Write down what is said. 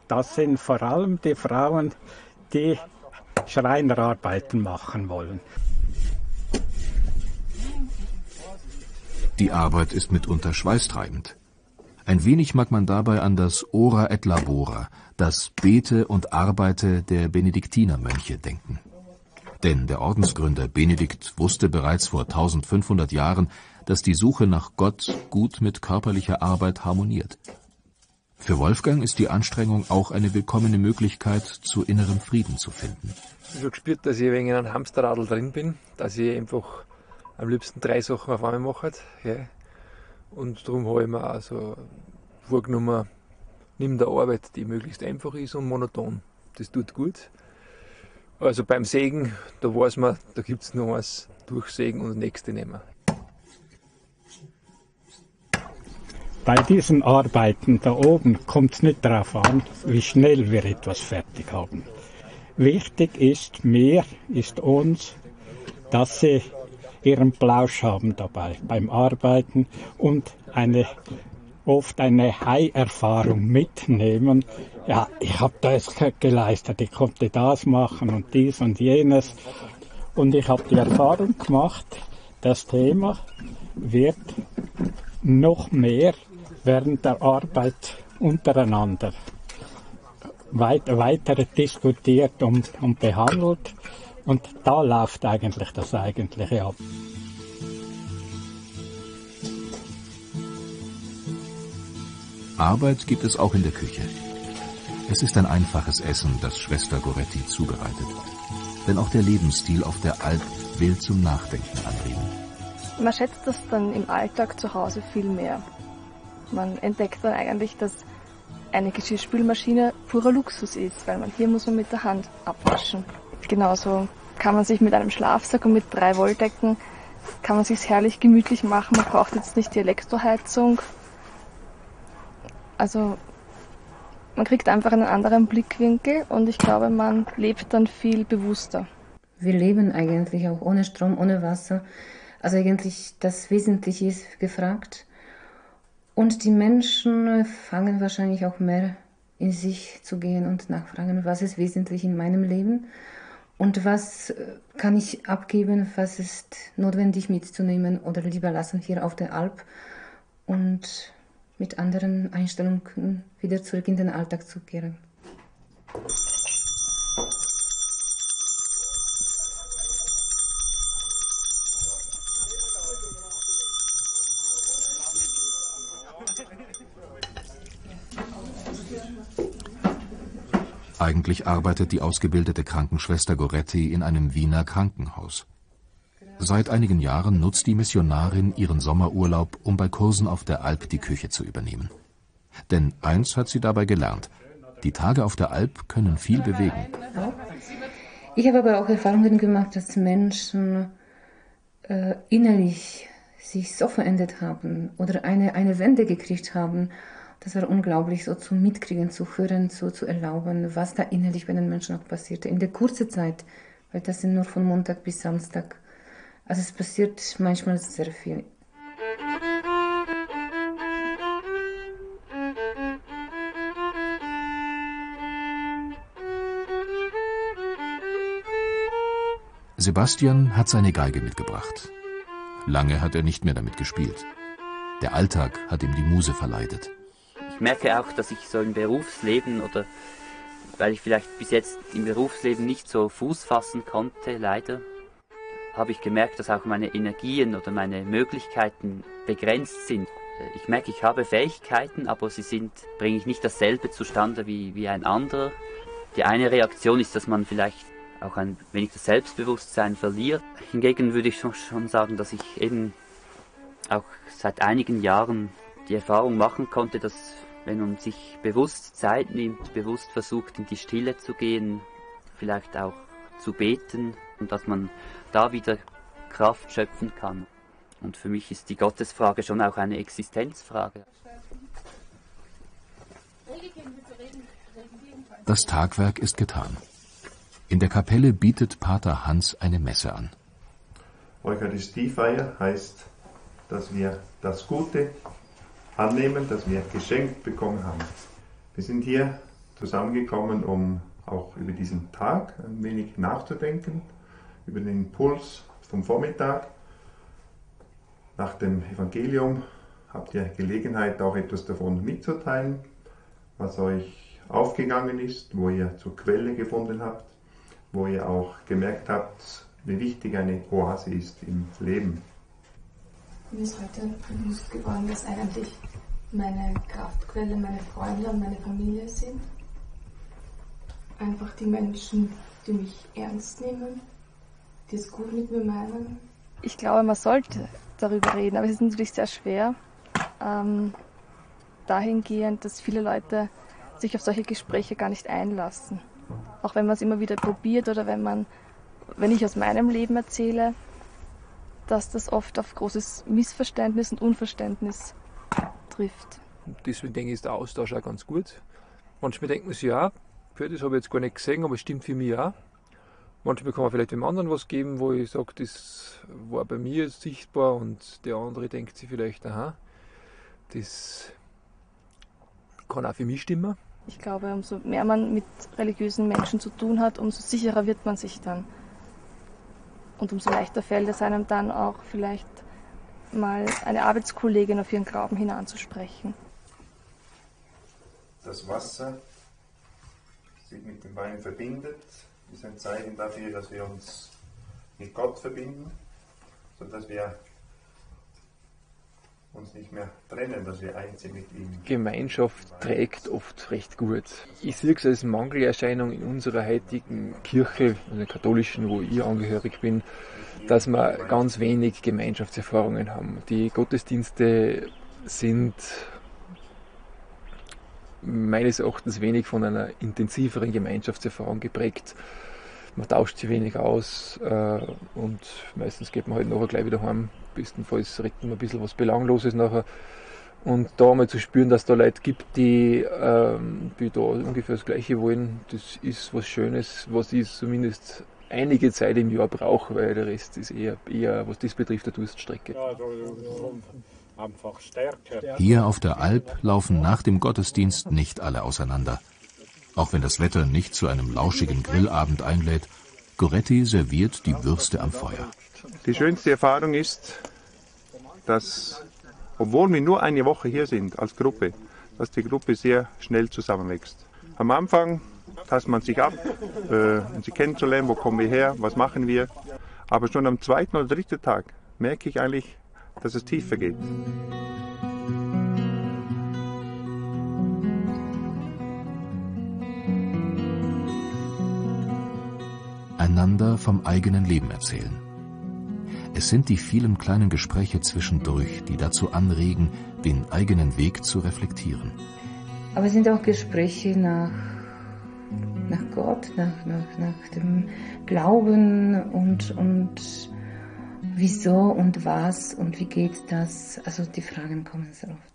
das sind vor allem die Frauen, die Schreinerarbeiten machen wollen. Die Arbeit ist mitunter schweißtreibend. Ein wenig mag man dabei an das Ora et Labora, das Bete und Arbeite der Benediktinermönche denken. Denn der Ordensgründer Benedikt wusste bereits vor 1500 Jahren, dass die Suche nach Gott gut mit körperlicher Arbeit harmoniert. Für Wolfgang ist die Anstrengung auch eine willkommene Möglichkeit, zu innerem Frieden zu finden. Ich habe gespürt, dass ich ein wenig in einem Hamsterradl drin bin, dass ich einfach am liebsten 3 Sachen auf einmal mache. Ja. Und darum habe ich mir auch so vorgenommen, nimm der Arbeit, die möglichst einfach ist und monoton. Das tut gut. Also beim Sägen, da weiß man, da gibt es nur eins, durchsägen und das nächste nehmen. Bei diesen Arbeiten da oben kommt es nicht darauf an, wie schnell wir etwas fertig haben. Wichtig ist uns, dass sie ihren Plausch haben dabei beim Arbeiten und oft eine High-Erfahrung mitnehmen. Ja, ich habe das geleistet, ich konnte das machen und dies und jenes. Und ich habe die Erfahrung gemacht, das Thema wird noch mehr während der Arbeit untereinander weiter diskutiert und behandelt. Und da läuft eigentlich das Eigentliche ab. Arbeit gibt es auch in der Küche. Es ist ein einfaches Essen, das Schwester Goretti zubereitet. Denn auch der Lebensstil auf der Alp will zum Nachdenken anregen. Man schätzt das dann im Alltag zu Hause viel mehr. Man entdeckt dann eigentlich, dass eine Geschirrspülmaschine purer Luxus ist, weil hier muss man mit der Hand abwaschen. Genauso kann man sich mit einem Schlafsack und mit 3 Wolldecken kann man sich's herrlich gemütlich machen. Man braucht jetzt nicht die Elektroheizung. Also man kriegt einfach einen anderen Blickwinkel und ich glaube, man lebt dann viel bewusster. Wir leben eigentlich auch ohne Strom, ohne Wasser. Also eigentlich das Wesentliche ist gefragt. Und die Menschen fangen wahrscheinlich auch mehr in sich zu gehen und nachfragen, was ist wesentlich in meinem Leben und was kann ich abgeben, was ist notwendig mitzunehmen oder lieber lassen hier auf der Alp und mit anderen Einstellungen wieder zurück in den Alltag zu kehren. Eigentlich arbeitet die ausgebildete Krankenschwester Goretti in einem Wiener Krankenhaus. Seit einigen Jahren nutzt die Missionarin ihren Sommerurlaub, um bei Kursen auf der Alp die Küche zu übernehmen. Denn eins hat sie dabei gelernt: Die Tage auf der Alp können viel bewegen. Ich habe aber auch Erfahrungen gemacht, dass Menschen innerlich sich so verändert haben oder eine Wende gekriegt haben. Das war unglaublich, so zu mitkriegen, zu hören, zu erlauben, was da innerlich bei den Menschen auch passierte. In der kurzen Zeit, weil das sind nur von Montag bis Samstag. Also es passiert manchmal sehr viel. Sebastian hat seine Geige mitgebracht. Lange hat er nicht mehr damit gespielt. Der Alltag hat ihm die Muse verleidet. Ich merke auch, dass ich so im Berufsleben oder weil ich vielleicht bis jetzt im Berufsleben nicht so Fuß fassen konnte, leider, habe ich gemerkt, dass auch meine Energien oder meine Möglichkeiten begrenzt sind. Ich merke, ich habe Fähigkeiten, aber bringe ich nicht dasselbe zustande wie ein anderer. Die eine Reaktion ist, dass man vielleicht auch ein wenig das Selbstbewusstsein verliert. Hingegen würde ich schon sagen, dass ich eben auch seit einigen Jahren die Erfahrung machen konnte, dass wenn man sich bewusst Zeit nimmt, bewusst versucht, in die Stille zu gehen, vielleicht auch zu beten und dass man da wieder Kraft schöpfen kann. Und für mich ist die Gottesfrage schon auch eine Existenzfrage. Das Tagwerk ist getan. In der Kapelle bietet Pater Hans eine Messe an. Eucharistiefeier heißt, dass wir das Gute annehmen, das wir geschenkt bekommen haben. Wir sind hier zusammengekommen, um auch über diesen Tag ein wenig nachzudenken, über den Impuls vom Vormittag. Nach dem Evangelium habt ihr Gelegenheit, auch etwas davon mitzuteilen, was euch aufgegangen ist, wo ihr zur Quelle gefunden habt, wo ihr auch gemerkt habt, wie wichtig eine Oase ist im Leben. Mir ist heute bewusst geworden, dass eigentlich meine Kraftquelle, meine Freunde und meine Familie sind. Einfach die Menschen, die mich ernst nehmen, die es gut mit mir meinen. Ich glaube, man sollte darüber reden, aber es ist natürlich sehr schwer. Dahingehend, dass viele Leute sich auf solche Gespräche gar nicht einlassen. Auch wenn man es immer wieder probiert oder wenn ich aus meinem Leben erzähle, dass das oft auf großes Missverständnis und Unverständnis trifft. Deswegen denke ich, ist der Austausch auch ganz gut. Manchmal denkt man sich, ja, das habe ich jetzt gar nicht gesehen, aber es stimmt für mich auch. Manchmal kann man vielleicht dem anderen was geben, wo ich sage, das war bei mir jetzt sichtbar und der andere denkt sich vielleicht, aha, das kann auch für mich stimmen. Ich glaube, umso mehr man mit religiösen Menschen zu tun hat, umso sicherer wird man sich dann. Und umso leichter fällt es einem dann auch vielleicht mal eine Arbeitskollegin auf ihren Glauben hin anzusprechen. Das Wasser sich mit dem Wein verbindet, ist ein Zeichen dafür, dass wir uns mit Gott verbinden, sodass wir uns nicht mehr trennen, dass wir eins sind mit ihm. Gemeinschaft trägt oft recht gut. Ich sehe es als Mangelerscheinung in unserer heutigen Kirche, in der katholischen, wo ich angehörig bin, dass wir ganz wenig Gemeinschaftserfahrungen haben. Die Gottesdienste sind meines Erachtens wenig von einer intensiveren Gemeinschaftserfahrung geprägt. Man tauscht sich wenig aus und meistens geht man halt nachher gleich wieder heim. Bestenfalls redet man ein bisschen was Belangloses nachher. Und da mal zu spüren, dass da Leute gibt, die da ungefähr das Gleiche wollen, das ist was Schönes, was ich zumindest einige Zeit im Jahr brauche, weil der Rest ist eher was das betrifft, eine Durststrecke. Einfach stärker. Hier auf der Alp laufen nach dem Gottesdienst nicht alle auseinander. Auch wenn das Wetter nicht zu einem lauschigen Grillabend einlädt, Goretti serviert die Würste am Feuer. Die schönste Erfahrung ist, dass, obwohl wir nur eine Woche hier sind als Gruppe, dass die Gruppe sehr schnell zusammenwächst. Am Anfang tastet man sich ab, um sie kennenzulernen, wo kommen wir her, was machen wir. Aber schon am zweiten oder dritten Tag merke ich eigentlich, dass es tiefer geht. Einander vom eigenen Leben erzählen. Es sind die vielen kleinen Gespräche zwischendurch, die dazu anregen, den eigenen Weg zu reflektieren. Aber es sind auch Gespräche nach Gott, nach dem Glauben und wieso und was und wie geht das. Also die Fragen kommen sehr oft.